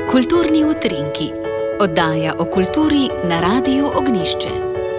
Kulturni utrinki, oddaja o kulturi na Radiu Ognjišče.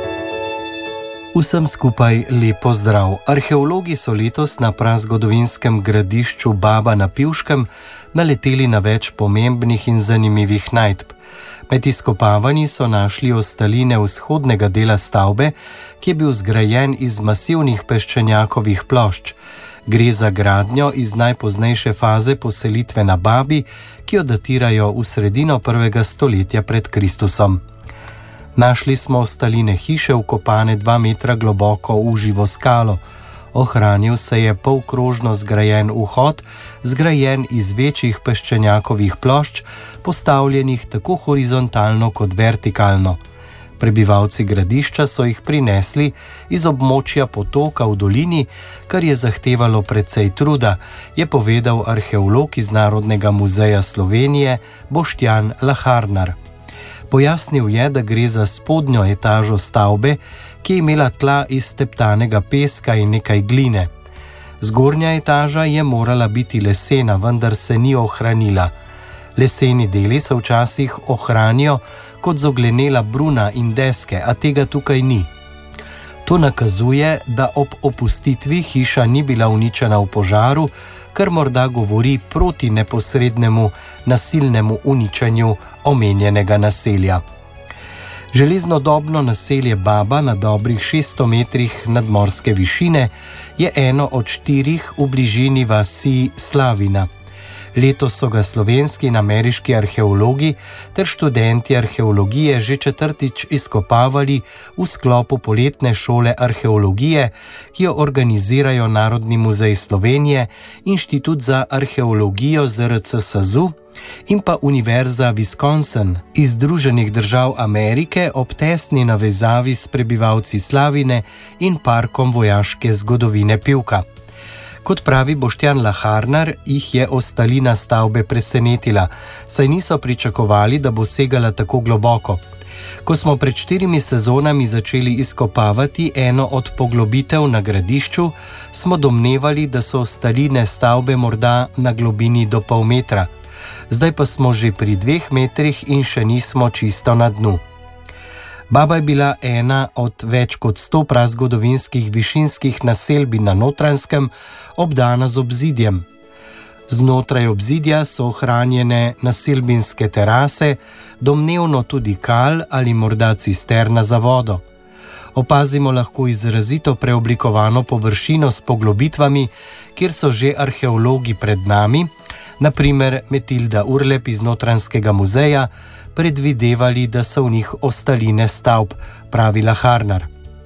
Vsem skupaj lep pozdrav. Arheologi so letos na prazgodovinskem gradišču Baba na Pivškem naleteli na več pomembnih in zanimivih najdb. Med izkopavanji so našli ostaline vzhodnega dela stavbe, ki je bil zgrajen iz masivnih peščenjakovih plošč. Gre za gradnjo iz najpoznejše faze poselitve na Babi, ki jo datirajo v sredino 1. stoletja pred Kristusom. Našli smo ostaline hiše, vkopane 2 metra globoko v živo skalo. Ohranil se je polkrožno zgrajen vhod, zgrajen iz večjih peščenjakovih plošč, postavljenih tako horizontalno kot vertikalno. Prebivalci gradišča so jih prinesli iz območja potoka v dolini, kar je zahtevalo precej truda, je povedal arheolog iz Narodnega muzeja Slovenije Boštjan Laharnar. Pojasnil je, da gre za spodnjo etažo stavbe, ki je imela tla iz steptanega peska in nekaj gline. Zgornja etaža je morala biti lesena, vendar se ni ohranila. Leseni deli se včasih ohranijo kot zoglenela bruna in deske, a tega tukaj ni. To nakazuje, da ob opustitvi hiša ni bila uničena v požaru, kar morda govori proti neposrednemu nasilnemu uničenju omenjenega naselja. Železnodobno naselje Baba na dobrih 600 metrih nadmorske višine je eno od 4 v bližini vasi Slavina. Letos so ga slovenski in ameriški arheologi ter študenti arheologije že 4. izkopavali v sklopu poletne šole arheologije, ki jo organizirajo Narodni muzej Slovenije, Inštitut za arheologijo ZRC SAZU in pa Univerza Wisconsin iz Združenih držav Amerike ob tesni navezavi s prebivalci Slavine in parkom vojaške zgodovine Pivka. Kot pravi Boštjan Laharnar, jih je ostalina stavbe presenetila, saj niso pričakovali, da bo segala tako globoko. Ko smo pred 4 sezonami začeli izkopavati eno od poglobitev na gradišču, smo domnevali, da so ostaline stavbe morda na globini do pol metra. Zdaj pa smo že pri 2 metrih in še nismo čisto na dnu. Baba je bila ena od več kot 100 prazgodovinskih višinskih naselbin na Notranjskem, obdana z obzidjem. Znotraj obzidja so ohranjene naselbinske terase, domnevno tudi kal ali morda cisterna za vodo. Opazimo lahko izrazito preoblikovano površino s poglobitvami, kjer so že arheologi pred nami, na primer Metilda Urlep iz Notranjskega muzeja, predvidevali, da so v njih ostaline stavb, pravi Laharnar.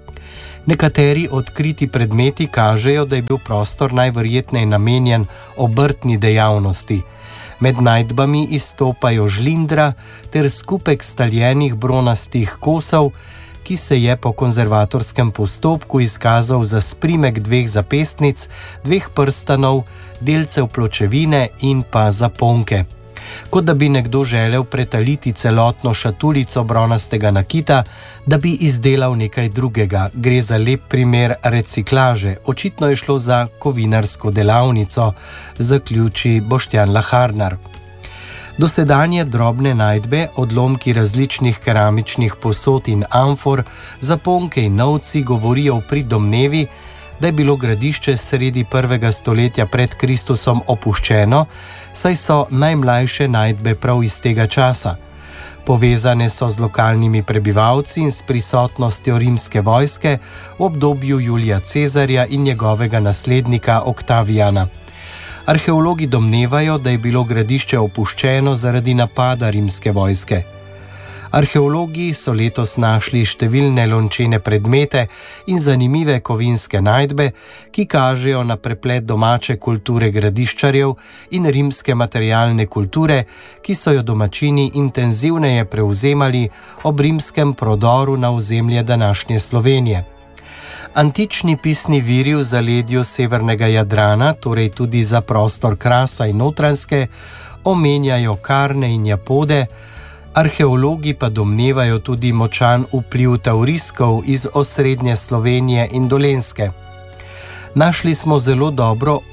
Nekateri odkriti predmeti kažejo, da je bil prostor najverjetneje namenjen obrtni dejavnosti. Med najdbami izstopajo žlindra ter skupek staljenih bronastih kosov, ki se je po konzervatorskem postopku izkazal za sprimek 2 zapestnic, 2 prstanov, delcev pločevine in pa zaponke. Kot da bi nekdo želel pretaliti celotno šatulico bronastega nakita, da bi izdelal nekaj drugega. Gre za lep primer reciklaže. Očitno je šlo za kovinarsko delavnico, zaključi Boštjan Laharnar. Dosedanje drobne najdbe, odlomki različnih keramičnih posod in amfor, zaponke in novci govorijo v prid domnevi, da je bilo gradišče sredi 1. stoletja pred Kristusom opuščeno, saj so najmlajše najdbe prav iz tega časa. Povezane so z lokalnimi prebivalci in s prisotnostjo rimske vojske v obdobju Julija Cezarja in njegovega naslednika Oktavijana. Arheologi domnevajo, da je bilo gradišče opuščeno zaradi napada rimske vojske. Arheologi so letos našli številne lončene predmete in zanimive kovinske najdbe, ki kažejo na preplet domače kulture gradiščarjev in rimske materialne kulture, ki so jo domačini intenzivneje prevzemali ob rimskem prodoru na ozemlje današnje Slovenije. Antični pisni viri v zaledju severnega Jadrana, torej tudi za prostor Krasa in Notranjske, omenjajo Karne in Japode, arheologi pa domnevajo tudi močan vpliv Tauriskov iz osrednje Slovenije in Dolenjske. Našli smo zelo dobro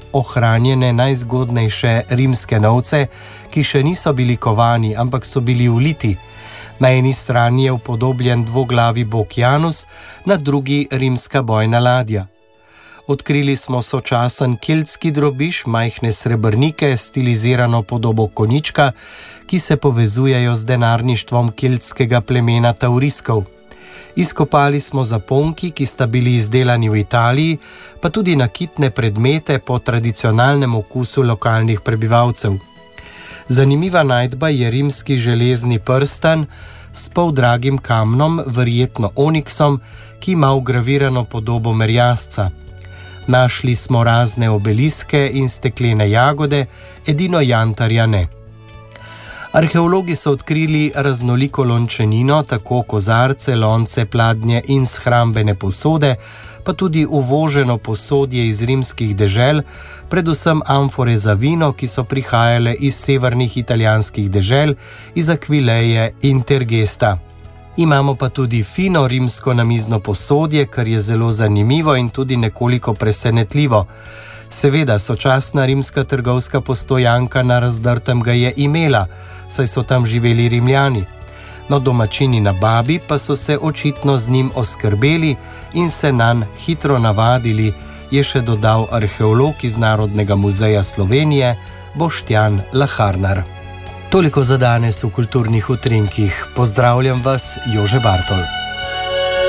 ohranjene najzgodnejše rimske novce, ki še niso bili kovani, ampak so bili uliti. Na eni strani je upodobljen dvoglavi bog Janus, na drugi rimska bojna ladja. Odkrili smo sočasen keltski drobiž, majhne srebrnike, stilizirano podobo konjička, ki se povezujejo z denarništvom keltskega plemena Tauriskov. Izkopali smo zaponki, ki sta bili izdelani v Italiji, pa tudi nakitne predmete po tradicionalnem okusu lokalnih prebivalcev. Zanimiva najdba je rimski železni prstan s poldragim kamnom, verjetno oniksom, ki ima vgravirano podobo merjasca. Našli smo razne obeliske in steklene jagode, edino jantarja ne. Arheologi so odkrili raznoliko lončenino, tako kozarce, lonce, pladnje in shrambene posode, pa tudi uvoženo posodje iz rimskih dežel, predvsem amfore za vino, ki so prihajale iz severnih italijanskih dežel, iz Aquileje in Tergesta. Imamo pa tudi fino rimsko namizno posodje, kar je zelo zanimivo in tudi nekoliko presenetljivo. Seveda, sočasna rimska trgovska postojanka na Razdrtem ga je imela, saj so tam živeli Rimljani. No, domačini na Babi pa so se očitno z njim oskrbeli in se nanj hitro navadili, je še dodal arheolog iz Narodnega muzeja Slovenije Boštjan Laharnar. Toliko za danes v Kulturnih utrinkih. Pozdravljam vas, Jože Bartol.